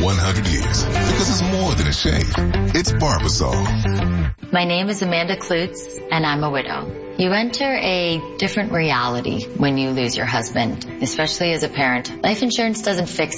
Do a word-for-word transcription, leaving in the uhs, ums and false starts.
one hundred years. Because it's more than a shave. It's Barbasol. My name is Amanda Klutz, and I'm a widow. You enter a different reality when you lose your husband, especially as a parent. Life insurance doesn't fix